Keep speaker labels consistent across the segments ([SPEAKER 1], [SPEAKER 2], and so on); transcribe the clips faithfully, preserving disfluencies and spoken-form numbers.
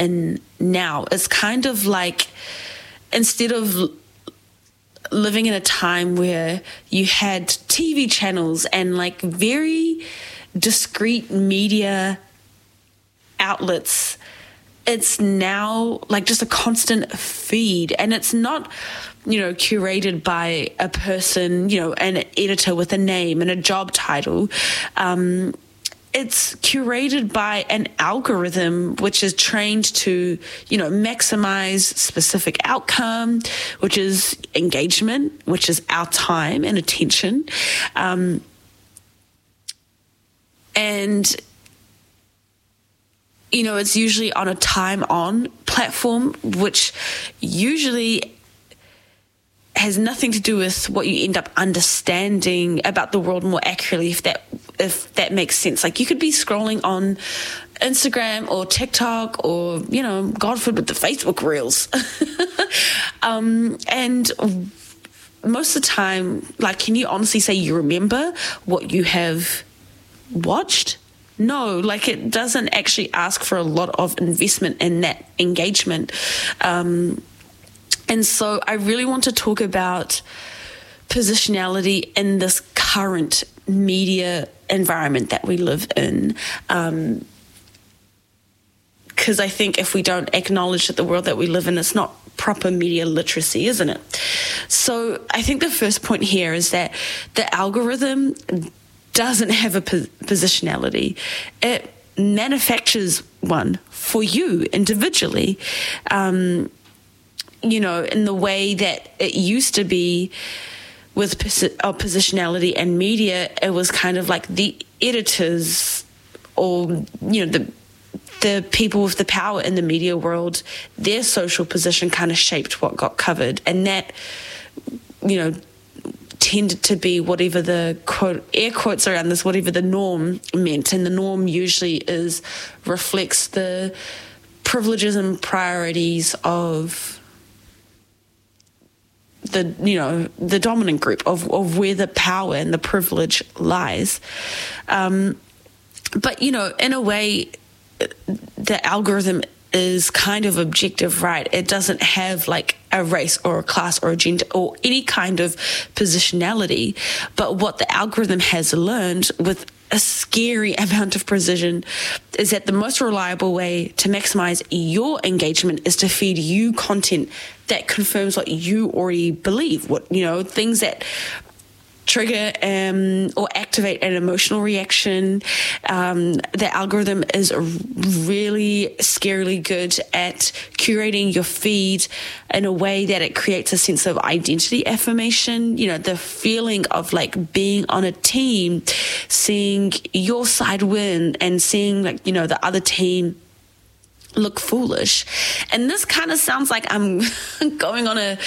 [SPEAKER 1] in now. It's kind of like, instead of living in a time where you had T V channels and like very discrete media outlets, it's now like just a constant feed, and it's not, you know, curated by a person, you know, an editor with a name and a job title. Um, it's curated by an algorithm which is trained to, you know, maximize specific outcome, which is engagement, which is our time and attention. Um, and, you know, it's usually on a time-on platform, which usually has nothing to do with what you end up understanding about the world more accurately, if that if that makes sense. Like, you could be scrolling on Instagram or TikTok or, you know, God forbid, the Facebook Reels. um, and most of the time, like, can you honestly say you remember what you have watched? No, like, it doesn't actually ask for a lot of investment in that engagement. Um, and so I really want to talk about positionality in this current media environment that we live in. Um, because I think if we don't acknowledge that the world that we live in is not proper media literacy, isn't it? So I think the first point here is that the algorithm doesn't have a positionality. It manufactures one for you individually. Um, you know, in the way that it used to be with positionality and media, it was kind of like the editors or, you know, the the people with the power in the media world, their social position kind of shaped what got covered. And that, you know, tended to be whatever the quote, air quotes around this, whatever the norm meant. And the norm usually is reflects the privileges and priorities of the, you know, the dominant group, of, of where the power and the privilege lies. Um, but, you know, in a way, the algorithm is kind of objective, right? It doesn't have like a race or a class or a gender or any kind of positionality. But what the algorithm has learned with a scary amount of precision is that the most reliable way to maximize your engagement is to feed you content that confirms what you already believe, what, you know, things that trigger um, or activate an emotional reaction. Um, the algorithm is really scarily good at curating your feed in a way that it creates a sense of identity affirmation. You know, the feeling of like being on a team, seeing your side win and seeing like, you know, the other team look foolish. And this kind of sounds like I'm going on a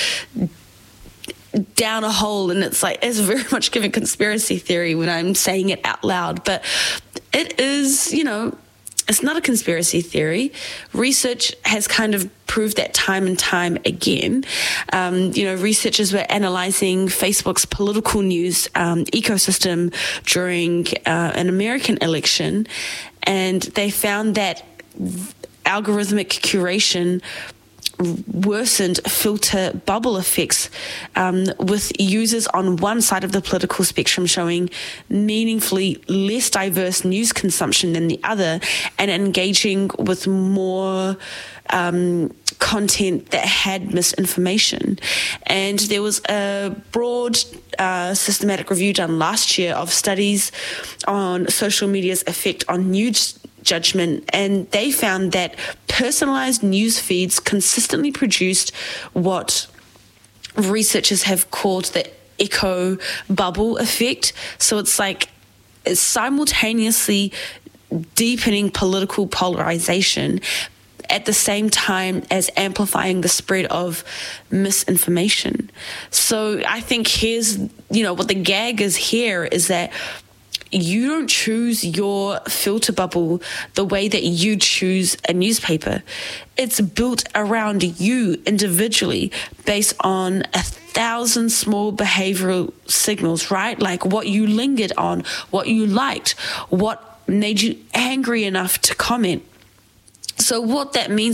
[SPEAKER 1] down a hole, and it's like, it's very much giving conspiracy theory when I'm saying it out loud, but it is, you know, it's not a conspiracy theory. Research has kind of proved that time and time again. Um, you know, researchers were analyzing Facebook's political news um, ecosystem during uh, an American election, and they found that algorithmic curation worsened filter bubble effects, um, with users on one side of the political spectrum showing meaningfully less diverse news consumption than the other, and engaging with more um, content that had misinformation. And there was a broad uh, systematic review done last year of studies on social media's effect on news judgment, and they found that personalized news feeds consistently produced what researchers have called the echo bubble effect. So it's like it's simultaneously deepening political polarization at the same time as amplifying the spread of misinformation. So I think here's, you know, what the gag is here is that you don't choose your filter bubble the way that you choose a newspaper. It's built around you individually based on a thousand small behavioral signals, right? Like what you lingered on, what you liked, what made you angry enough to comment. So what that means